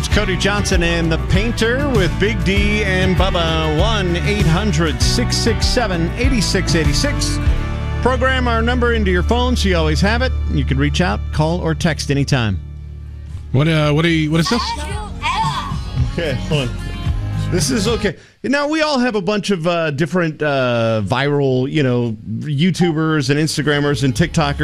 Cody Johnson and the Painter with Big D and Bubba. 1-800-667-8686. Program our number into your phone so you always have it. You can reach out, call, or text anytime. What is this? Okay, hold on. This is okay. Now, we all have a bunch of different viral, YouTubers and Instagrammers and TikTokers